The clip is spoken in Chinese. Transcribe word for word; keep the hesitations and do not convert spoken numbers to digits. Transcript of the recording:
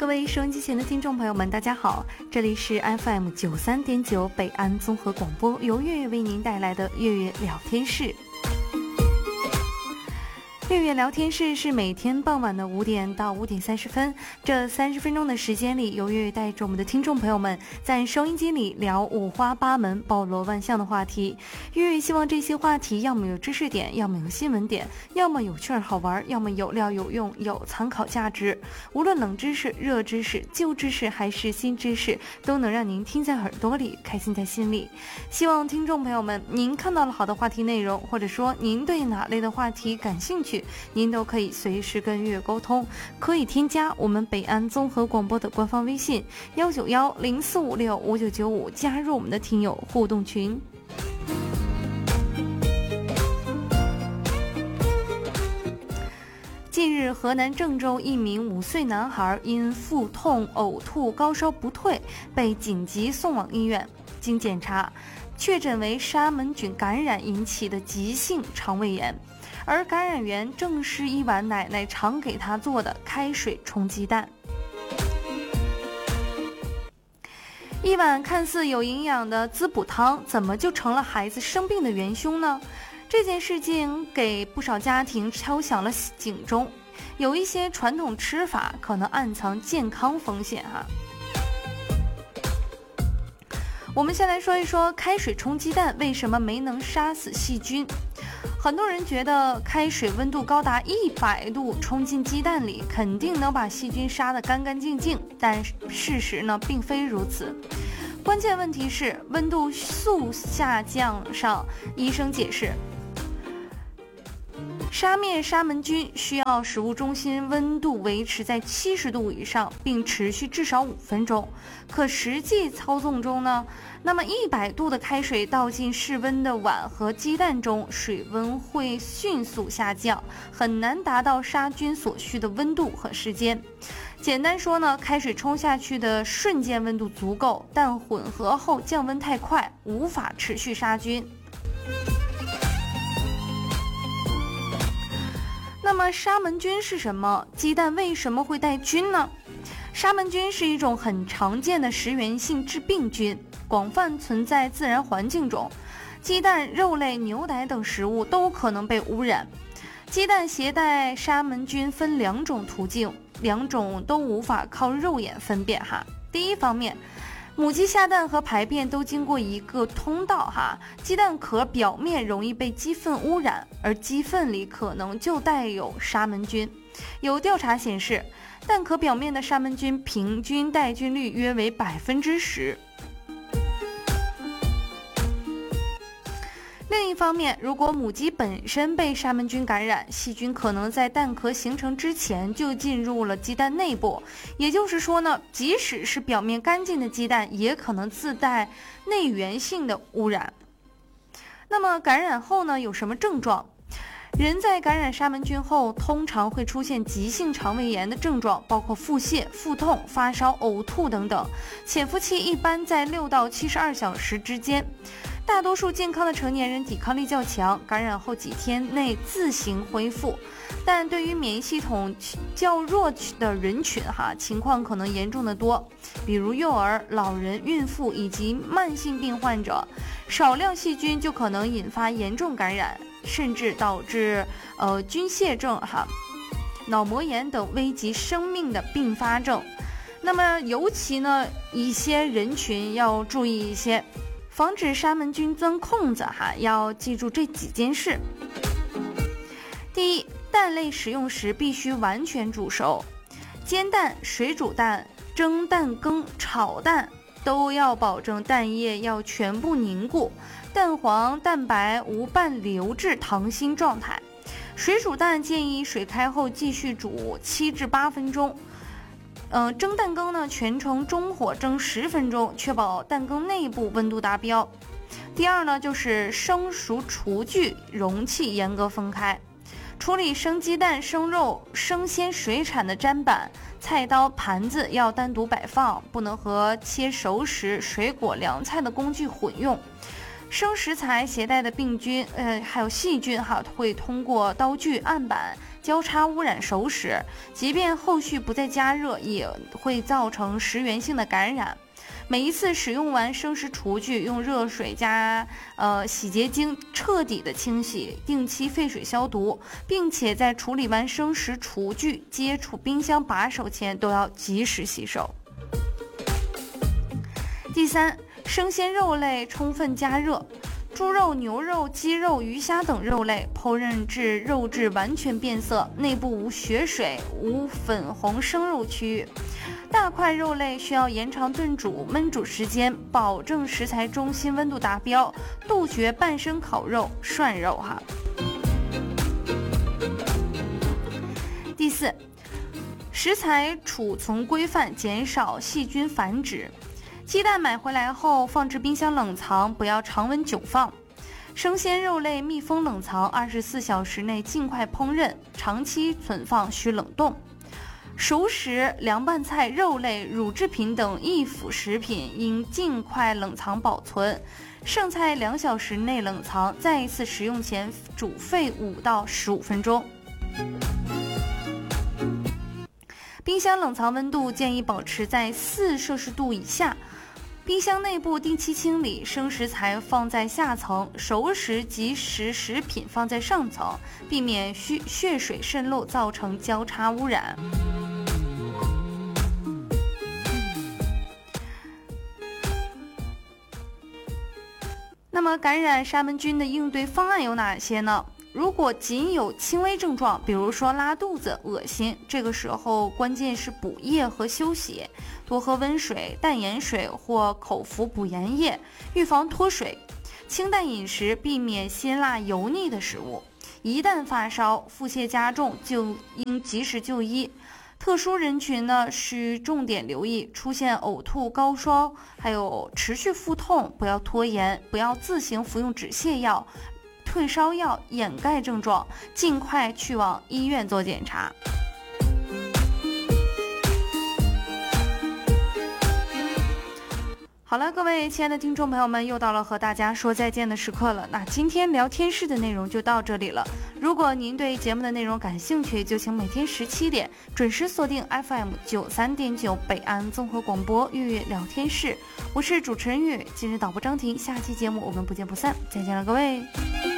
位收音机前的听众朋友们，大家好，这里是 F M 九三点九北安综合广播，由月月为您带来的月月聊天室。月月聊天室是每天傍晚的五点到五点三十分，这三十分钟的时间里，由月月带着我们的听众朋友们在收音机里聊五花八门、包罗万象的话题。月月希望这些话题要么有知识点，要么有新闻点，要么有趣儿好玩，要么有料有用，有参考价值。无论冷知识、热知识、旧知识还是新知识，都能让您听在耳朵里，开心在心里。希望听众朋友们，您看到了好的话题内容，或者说您对哪类的话题感兴趣，您都可以随时跟月月沟通，可以添加我们北安综合广播的官方微信幺九幺零四五六五九九五，加入我们的听友互动群。近日，河南郑州一名五岁男孩因腹痛、呕吐、高烧不退，被紧急送往医院。经检查，确诊为沙门菌感染引起的急性肠胃炎。而感染源正是一碗奶奶常给他做的开水冲鸡蛋。一碗看似有营养的滋补汤，怎么就成了孩子生病的元凶呢？这件事情给不少家庭敲响了警钟，有一些传统吃法可能暗藏健康风险哈。我们先来说一说开水冲鸡蛋为什么没能杀死细菌。很多人觉得开水温度高达一百度冲进鸡蛋里肯定能把细菌杀得干干净净，但事实呢并非如此。关键问题是温度速下降上，医生解释，杀灭沙门菌需要食物中心温度维持在七十度以上，并持续至少五分钟。可实际操纵中呢，那么一百度的开水倒进室温的碗和鸡蛋中，水温会迅速下降，很难达到杀菌所需的温度和时间。简单说呢，开水冲下去的瞬间温度足够，但混合后降温太快，无法持续杀菌。那么沙门菌是什么？鸡蛋为什么会带菌呢？沙门菌是一种很常见的食源性致病菌，广泛存在自然环境中，鸡蛋、肉类、牛奶等食物都可能被污染。鸡蛋携带沙门菌分两种途径，两种都无法靠肉眼分辨哈。第一方面，母鸡下蛋和排便都经过一个通道哈，鸡蛋壳表面容易被鸡粪污染，而鸡粪里可能就带有沙门菌。有调查显示，蛋壳表面的沙门菌平均带菌率约为百分之十。另一方面，如果母鸡本身被沙门菌感染，细菌可能在蛋壳形成之前就进入了鸡蛋内部，也就是说呢，即使是表面干净的鸡蛋，也可能自带内源性的污染。那么感染后呢，有什么症状？人在感染沙门菌后，通常会出现急性肠胃炎的症状，包括腹泻、腹痛、发烧、呕吐等等，潜伏期一般在六到七十二小时之间。大多数健康的成年人抵抗力较强，感染后几天内自行恢复，但对于免疫系统较弱的人群哈，情况可能严重的多，比如幼儿、老人、孕妇以及慢性病患者，少量细菌就可能引发严重感染，甚至导致呃菌屑症哈、脑膜炎等危及生命的并发症。那么尤其呢，一些人群要注意一些。防止沙门菌钻空子哈，要记住这几件事。第一，蛋类食用时必须完全煮熟，煎蛋、水煮蛋、蒸蛋羹、炒蛋都要保证蛋液要全部凝固，蛋黄、蛋白无半流质溏心状态。水煮蛋建议水开后继续煮七至八分钟。呃，蒸蛋羹呢，全程中火蒸十分钟，确保蛋羹内部温度达标。第二呢，就是生熟厨具容器严格分开，处理生鸡蛋、生肉、生鲜水产的砧板、菜刀、盘子要单独摆放，不能和切熟食、水果、凉菜的工具混用。生食材携带的病菌，呃，还有细菌哈，会通过刀具、案板、 交叉污染熟食，即便后续不再加热，也会造成食源性的感染。每一次使用完生食厨具，用热水加呃洗洁精彻底的清洗，定期废水消毒，并且在处理完生食厨具接触冰箱把手前都要及时洗手。第三，生鲜肉类充分加热。猪肉、牛肉、鸡肉、鱼虾等肉类烹饪至肉质完全变色，内部无血水、无粉红生肉区域。大块肉类需要延长炖煮、焖煮时间，保证食材中心温度达标，杜绝半生烤肉、涮肉哈。第四，食材储存规范，减少细菌繁殖。鸡蛋买回来后放置冰箱冷藏，不要常温久放。生鲜肉类密封冷藏，二十四小时内尽快烹饪，长期存放需冷冻。熟食、凉拌菜、肉类、乳制品等易腐食品应尽快冷藏保存。剩菜两小时内冷藏，再一次食用前煮沸五到十五分钟。冰箱冷藏温度建议保持在四摄氏度以下。冰箱内部定期清理，生食材放在下层，熟食及时食品放在上层，避免血血水渗漏造成交叉污染。那么感染沙门菌的应对方案有哪些呢？如果仅有轻微症状，比如说拉肚子、恶心，这个时候关键是补液和休息，多喝温水、淡盐水或口服补盐液，预防脱水。清淡饮食，避免辛辣油腻的食物。一旦发烧、腹泻加重，就应及时就医。特殊人群呢，需重点留意出现呕吐、高烧，还有持续腹痛，不要拖延，不要自行服用止泻药、退烧药掩盖症状，尽快去往医院做检查。好了，各位亲爱的听众朋友们，又到了和大家说再见的时刻了。那今天聊天室的内容就到这里了。如果您对节目的内容感兴趣，就请每天十七点准时锁定 F M 九三点九北安综合广播月月聊天室。我是主持人月月，今日导播张婷，下期节目我们不见不散，再见了各位。